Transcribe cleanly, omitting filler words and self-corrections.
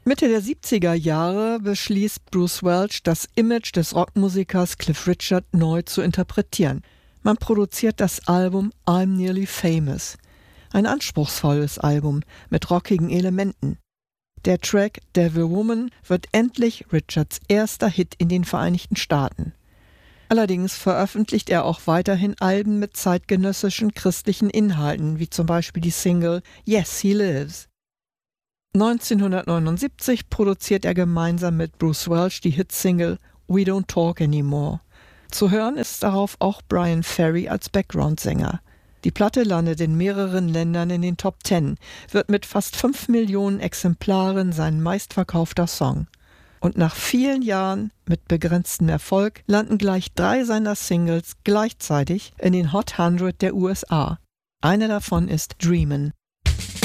Mitte der 70er Jahre beschließt Bruce Welch, das Image des Rockmusikers Cliff Richard neu zu interpretieren. Man produziert das Album I'm Nearly Famous. Ein anspruchsvolles Album mit rockigen Elementen. Der Track Devil Woman wird endlich Richards erster Hit in den Vereinigten Staaten. Allerdings veröffentlicht er auch weiterhin Alben mit zeitgenössischen christlichen Inhalten, wie zum Beispiel die Single Yes, He Lives. 1979 produziert er gemeinsam mit Bruce Welch die Hitsingle We Don't Talk Anymore. Zu hören ist darauf auch Bryan Ferry als Background-Sänger. Die Platte landet in mehreren Ländern in den Top 10, wird mit fast 5 Millionen Exemplaren sein meistverkaufter Song. Und nach vielen Jahren mit begrenztem Erfolg landen gleich 3 seiner Singles gleichzeitig in den Hot 100 der USA. Eine davon ist Dreamin'.